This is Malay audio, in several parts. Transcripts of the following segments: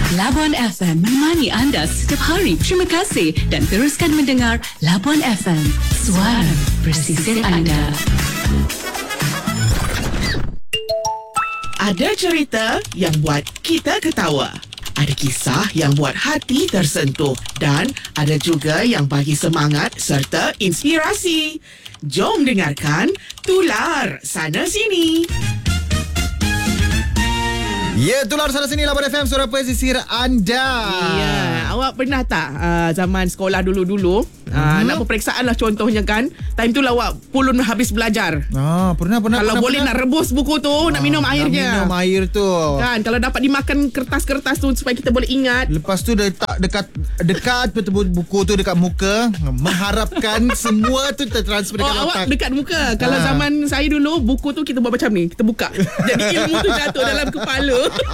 Labuan FM menemani anda setiap hari. Terima kasih dan teruskan mendengar Labuan FM, suara bersisir anda. Ada cerita yang buat kita ketawa. Ada kisah yang buat hati tersentuh. Dan ada juga yang bagi semangat serta inspirasi. Jom dengarkan Tular Sana Sini. Ya, Tular Sana Sini Labuan FM, suara pesisir anda. Ya, awak pernah tak zaman sekolah dulu-dulu nak peperiksaan lah contohnya kan, time tu lah awak pulun habis belajar. Pernah. Kalau boleh nak rebus buku tu, nak minum airnya. Nak minum air tu. Kan, kalau dapat dimakan kertas-kertas tu supaya kita boleh ingat. Lepas tu letak dekat betul buku tu dekat muka, mengharapkan semua tu tertransfer dekat otak. Awak dekat muka. Kalau zaman saya dulu, buku tu kita buat macam ni, kita buka. Jadi ilmu tu jatuh dalam kepala.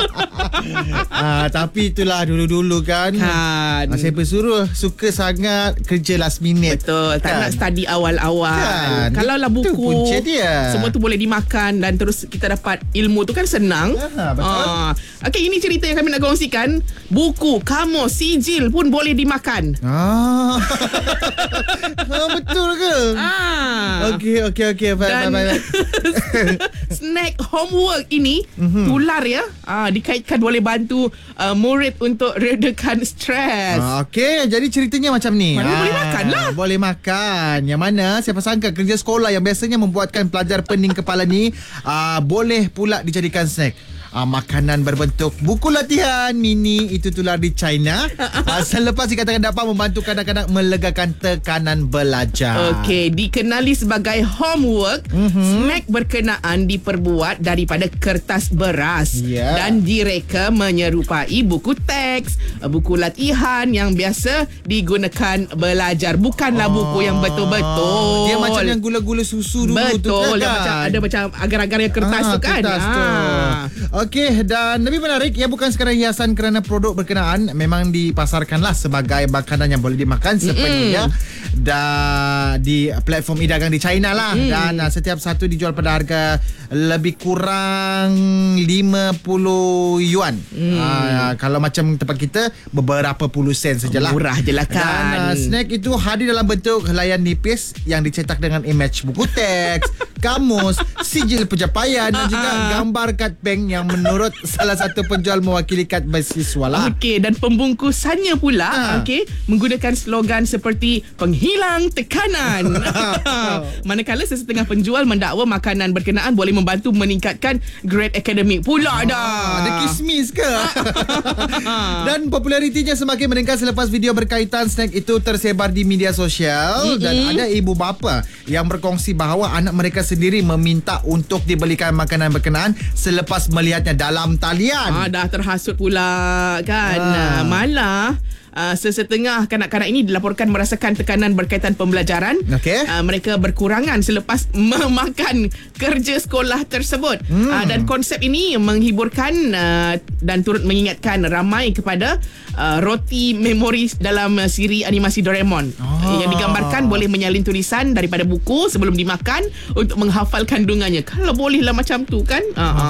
Tapi itulah dulu-dulu kan. Saya suka sangat kerja last minute. Betul. Tak nak study awal-awal. Kalau lah buku, punca dia. semua tu boleh dimakan dan terus kita dapat ilmu tu kan senang. Betul. Okey, ini cerita yang kami nak kongsikan. Buku, kamus, sijil pun boleh dimakan. Betul ke? Okey. Baik. Snack homework ini tular ya. Dikaitkan boleh bantu murid untuk redakan stres. Okey, jadi ceritanya macam ni. Mana boleh makan lah. Boleh makan. Yang mana siapa sangka kerja sekolah yang biasanya membuatkan pelajar pening kepala ni boleh pula dijadikan snack. Makanan berbentuk buku latihan mini itu tular di China. Selepas dikatakan dapat membantu kanak-kanak melegakan tekanan belajar. Okey, dikenali sebagai homework. Snack berkenaan diperbuat daripada kertas beras dan direka menyerupai buku teks, buku latihan yang biasa digunakan belajar. Bukanlah buku yang betul-betul. Dia macam yang gula-gula susu dulu. Betul, tu kan? ada macam agar-agar yang kertas tu kan. Kertas tu. Okey, dan lebih menarik, ia bukan sekadar hiasan kerana produk berkenaan memang dipasarkanlah sebagai makanan yang boleh dimakan sepenuhnya di platform e-dagang di China lah. Dan setiap satu dijual pada harga lebih kurang 50 yuan. Kalau macam tempat kita beberapa puluh sen sajalah. Murah je lah kan. Dan snack itu hadir dalam bentuk helaian nipis yang dicetak dengan imej buku teks, kamus, sijil pencapaian dan juga gambar kad bank yang menurut salah satu penjual mewakili kad beasiswa lah. Okey, dan pembungkusannya pula menggunakan slogan seperti penghilang tekanan. Manakala sesetengah penjual mendakwa makanan berkenaan boleh membantu meningkatkan grade akademik pula dah. Ada kismis ke? Dan popularitinya semakin meningkat selepas video berkaitan snack itu tersebar di media sosial. Dan ada ibu bapa yang berkongsi bahawa anak mereka sendiri meminta untuk dibelikan makanan berkenaan selepas melihatnya dalam talian. Dah terhasut pula kan. Malah sesetengah kanak-kanak ini dilaporkan merasakan tekanan berkaitan pembelajaran. Mereka berkurangan selepas memakan kerja sekolah tersebut. Dan konsep ini menghiburkan dan turut mengingatkan ramai kepada roti memori dalam siri animasi Doraemon. Yang digambarkan boleh menyalin tulisan daripada buku sebelum dimakan untuk menghafal kandungannya. Kalau bolehlah macam tu kan.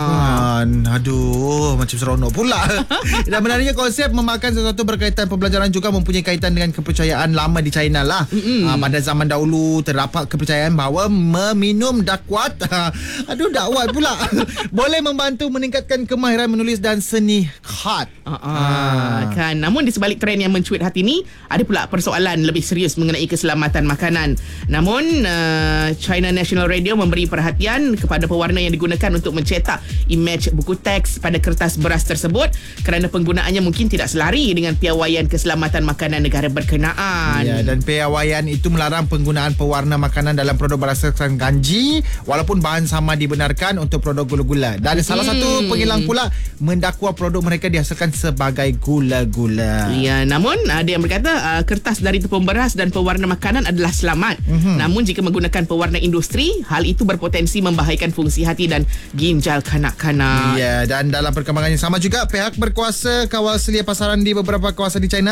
Aduh, macam seronok pula. Dan benarnya konsep memakan sesuatu berkaitan pembelajaran juga mempunyai kaitan dengan kepercayaan lama di China lah. Pada zaman dahulu terdapat kepercayaan bahawa meminum dakwat dakwat pula boleh membantu meningkatkan kemahiran menulis dan seni khat. Kan. Namun di sebalik trend yang mencuit hati ni, ada pula persoalan lebih serius mengenai keselamatan makanan. Namun China National Radio memberi perhatian kepada pewarna yang digunakan untuk mencetak imej buku teks pada kertas beras tersebut kerana penggunaannya mungkin tidak selari dengan piawaian keselamatan makanan negara berkenaan. Dan piawaian itu melarang penggunaan pewarna makanan dalam produk berasaskan ganji walaupun bahan sama dibenarkan untuk produk gula-gula. Dan salah satu penghilang pula mendakwa produk mereka dihasilkan sebagai gula-gula. Namun ada yang berkata kertas dari tepung beras dan pewarna makanan adalah selamat. Namun jika menggunakan pewarna industri, hal itu berpotensi membahayakan fungsi hati dan ginjal kanak-kanak. Dan dalam perkembangan yang sama juga, pihak berkuasa kawal selia pasaran di beberapa kawasan di China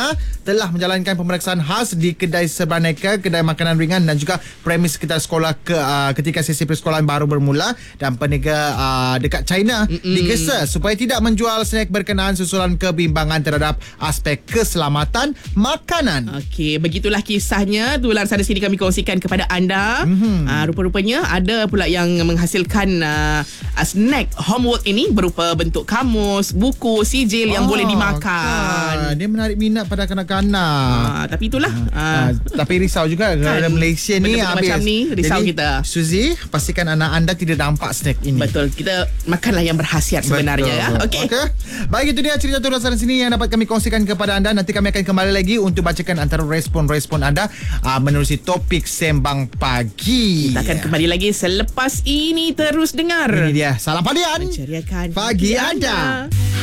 China telah menjalankan pemeriksaan khas di kedai seberaneka, kedai makanan ringan dan juga premis sekitar sekolah ketika sesi persekolahan baru bermula, dan peniaga dekat China digesa supaya tidak menjual snack berkenaan susulan kebimbangan terhadap aspek keselamatan makanan. Okey, begitulah kisahnya. Tu langsana sini kami kongsikan kepada anda. Rupa-rupanya ada pula yang menghasilkan snack homework ini berupa bentuk kamus, buku, sijil yang boleh dimakan. Dia menarik minat pada kanak-kanak. Tapi itulah. Tapi risau juga kerana Malaysia ni habis. Macam ni risau. Jadi, kita. Suzy, pastikan anak anda tidak nampak snack ini. Betul. Kita makanlah yang berkhasiat sebenarnya. Ya. Okey. Baik, itu dia cerita turun sana sini yang dapat kami kongsikan kepada anda. Nanti kami akan kembali lagi untuk bacakan antara respon-respon anda menerusi topik Sembang Pagi. Kita akan kembali lagi selepas ini. Terus dengar. Ini dia Salam Padian, menceriakan pagi anda.